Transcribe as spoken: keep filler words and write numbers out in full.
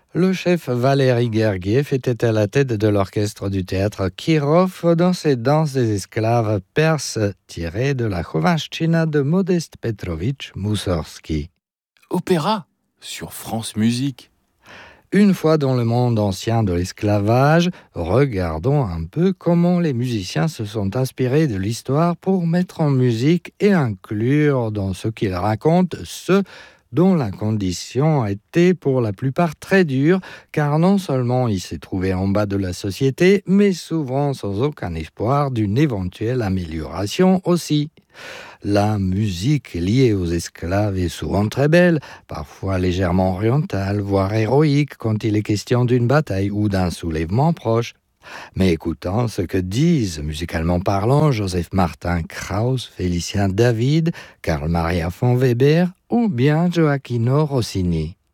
Le chef Valéry Gergiev était à la tête de l'orchestre du théâtre Kirov dans ses danses des esclaves perses tirées de la Chovachtina de Modeste Petrovitch Moussorski. Opéra sur France Musique. Une fois dans le monde ancien de l'esclavage, regardons un peu comment les musiciens se sont inspirés de l'histoire pour mettre en musique et inclure dans ce qu'ils racontent ceux dont la condition était pour la plupart très dure, car non seulement ils s'est trouvé en bas de la société, mais souvent sans aucun espoir d'une éventuelle amélioration aussi. La musique liée aux esclaves est souvent très belle, parfois légèrement orientale, voire héroïque quand il est question d'une bataille ou d'un soulèvement proche. Mais écoutons ce que disent, musicalement parlant, Joseph Martin Krauss, Félicien David, Karl Maria von Weber ou bien Gioacchino Rossini.